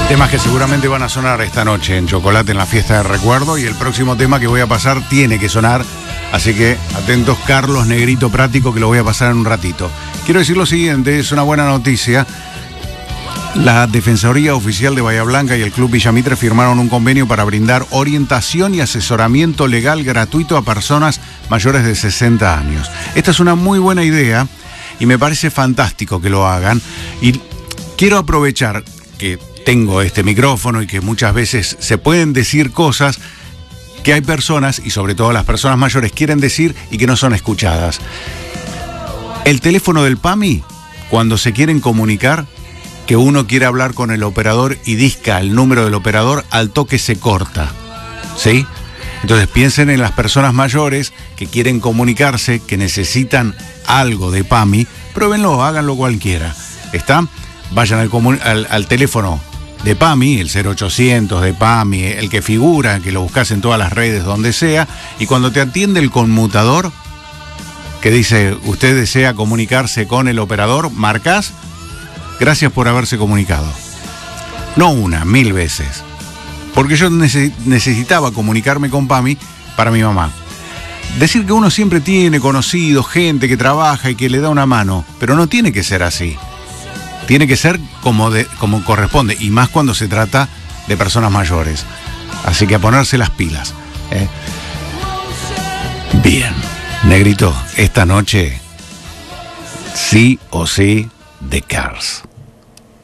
Temas que seguramente van a sonar esta noche en Chocolate en la fiesta de recuerdo, y el próximo tema que voy a pasar tiene que sonar, así que atentos, Carlos Negrito Prático, que lo voy a pasar en un ratito. Quiero decir lo siguiente, es una buena noticia. La Defensoría Oficial de Bahía Blanca y el Club Villa Mitre firmaron un convenio para brindar orientación y asesoramiento legal gratuito a personas mayores de 60 años. Esta es una muy buena idea y me parece fantástico que lo hagan, y quiero aprovechar que tengo este micrófono y que muchas veces se pueden decir cosas que hay personas, y sobre todo las personas mayores, quieren decir y que no son escuchadas. El teléfono del PAMI, cuando se quieren comunicar, que uno quiere hablar con el operador y disca el número del operador, al toque se corta, ¿sí? Entonces piensen en las personas mayores que quieren comunicarse, que necesitan algo de PAMI, pruébenlo, háganlo cualquiera. ¿Está? Vayan al teléfono de PAMI, el 0800 de PAMI, el que figura, que lo buscas en todas las redes, donde sea, y cuando te atiende el conmutador, que dice, usted desea comunicarse con el operador, marcas, gracias por haberse comunicado. No una, 1000 veces. Porque yo necesitaba comunicarme con PAMI para mi mamá. Decir que uno siempre tiene conocidos, gente que trabaja y que le da una mano, pero no tiene que ser así. Tiene que ser como corresponde, y más cuando se trata de personas mayores. Así que a ponerse las pilas. Bien, Negrito, esta noche, sí o sí, The Cars.